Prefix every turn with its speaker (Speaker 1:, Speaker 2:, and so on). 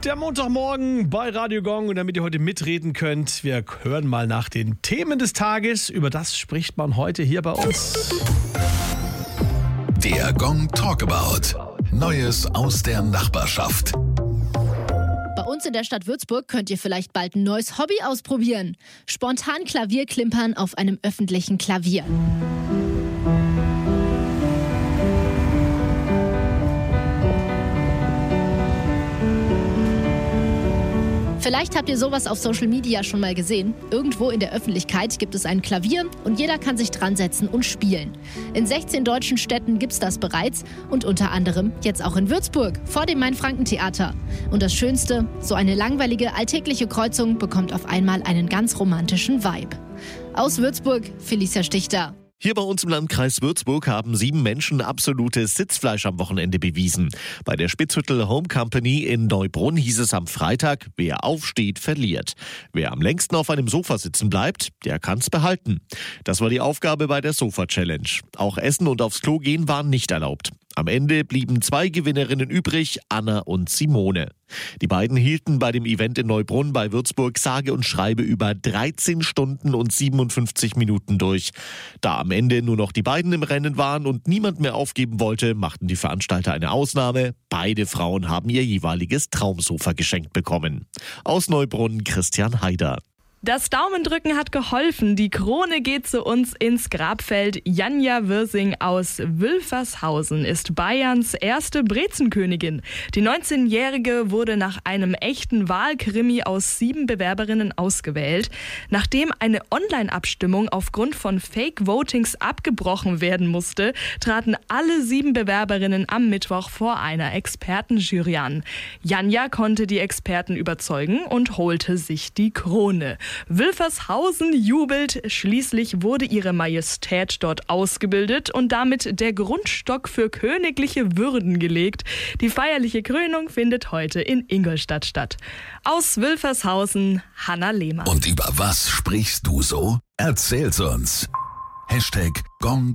Speaker 1: Der Montagmorgen bei Radio Gong, und damit ihr heute mitreden könnt, wir hören mal nach den Themen des Tages. Über das spricht man heute hier bei uns.
Speaker 2: Der Gong Talkabout. Neues aus der Nachbarschaft.
Speaker 3: Bei uns in der Stadt Würzburg könnt ihr vielleicht bald ein neues Hobby ausprobieren. Spontan Klavierklimpern auf einem öffentlichen Klavier. Vielleicht habt ihr sowas auf Social Media schon mal gesehen. Irgendwo in der Öffentlichkeit gibt es ein Klavier und jeder kann sich dran setzen und spielen. In 16 deutschen Städten gibt's das bereits und unter anderem jetzt auch in Würzburg vor dem Main-Franken-Theater. Und das Schönste, so eine langweilige alltägliche Kreuzung bekommt auf einmal einen ganz romantischen Vibe. Aus Würzburg, Felicia Stichter.
Speaker 4: Hier bei uns im Landkreis Würzburg haben 7 Menschen absolutes Sitzfleisch am Wochenende bewiesen. Bei der Spitzhüttel Home Company in Neubrunn hieß es am Freitag, wer aufsteht, verliert. Wer am längsten auf einem Sofa sitzen bleibt, der kann's behalten. Das war die Aufgabe bei der Sofa-Challenge. Auch Essen und aufs Klo gehen waren nicht erlaubt. Am Ende blieben 2 Gewinnerinnen übrig, Anna und Simone. Die beiden hielten bei dem Event in Neubrunn bei Würzburg sage und schreibe über 13 Stunden und 57 Minuten durch. Da am Ende nur noch die beiden im Rennen waren und niemand mehr aufgeben wollte, machten die Veranstalter eine Ausnahme. Beide Frauen haben ihr jeweiliges Traumsofa geschenkt bekommen. Aus Neubrunn, Christian Haider.
Speaker 5: Das Daumendrücken hat geholfen. Die Krone geht zu uns ins Grabfeld. Janja Wirsing aus Wülfershausen ist Bayerns erste Brezenkönigin. Die 19-Jährige wurde nach einem echten Wahlkrimi aus 7 Bewerberinnen ausgewählt. Nachdem eine Online-Abstimmung aufgrund von Fake-Votings abgebrochen werden musste, traten alle 7 Bewerberinnen am Mittwoch vor einer Expertenjury an. Janja konnte die Experten überzeugen und holte sich die Krone. Wülfershausen jubelt, schließlich wurde ihre Majestät dort ausgebildet und damit der Grundstock für königliche Würden gelegt. Die feierliche Krönung findet heute in Ingolstadt statt. Aus Wülfershausen, Hanna Lehmann.
Speaker 2: Und über was sprichst du so? Erzähl's uns. #GongTalkabout